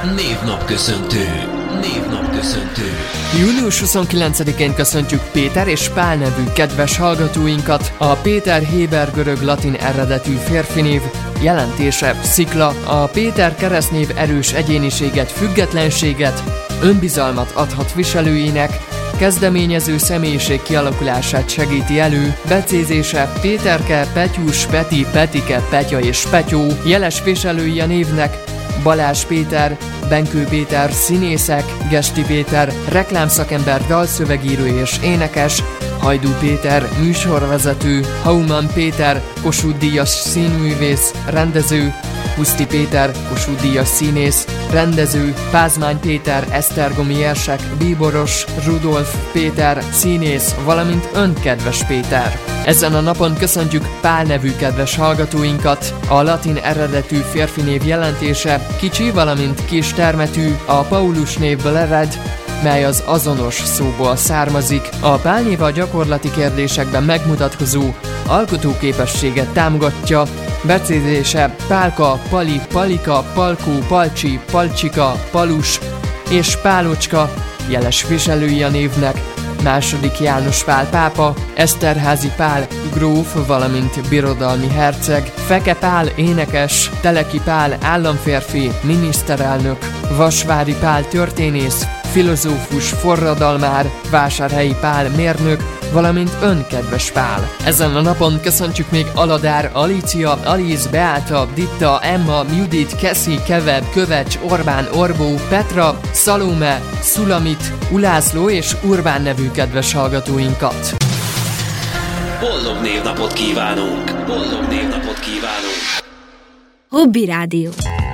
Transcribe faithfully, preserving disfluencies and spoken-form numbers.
Névnapköszöntő. Névnapköszöntő. június huszonkilencedikén köszöntjük Péter és Pál nevű kedves hallgatóinkat. A Péter héber görög latin eredetű férfinév, jelentése szikla. A Péter keresztnév erős egyéniséget, függetlenséget, önbizalmat adhat viselőinek, kezdeményező személyiség kialakulását segíti elő, becézése Péterke, Petyus, Peti, Petike, Petya és Petyó, jeles viselői a névnek Balázs Péter, Benkő Péter, színészek, Gesti Péter, reklámszakember, dalszövegíró és énekes, Hajdú Péter, műsorvezető, Hauman Péter, Kossuth-díjas színművész, rendező, Puszti Péter, Kossuth-díjas színész, rendező, Pázmány Péter, esztergomi érsek, bíboros, Rudolf Péter, színész, valamint ön, kedves Péter. Ezen a napon köszöntjük Pál nevű kedves hallgatóinkat. A latin eredetű férfi név jelentése kicsi, valamint kis termetű, a Paulus névből ered, mely az azonos szóból származik. A Pál név a gyakorlati kérdésekben megmutatkozó alkotóképességet támogatja, becézése Pálka, Pali, Palika, Palkó, Palcsi, Palcsika, Palus és Pálocska, jeles viselői a névnek második János Pál pápa, Eszterházy Pál gróf, valamint birodalmi herceg, Feke Pál énekes, Teleki Pál államférfi, miniszterelnök, Vasvári Pál történész, filozófus, forradalmár, Vásárhelyi Pál mérnök, valamint ön, kedves Pál. Ezen a napon köszöntjük még Aladár, Alícia, Aliz, Beáta, Ditta, Emma, Judit, Keszi, Keve, Kövecs, Orbán, Orbó, Petra, Szalome, Szulamit, Ulászló és Urbán nevű kedves hallgatóinkat. Boldog névnapot kívánunk! Boldog névnapot kívánunk! Hobby Rádió.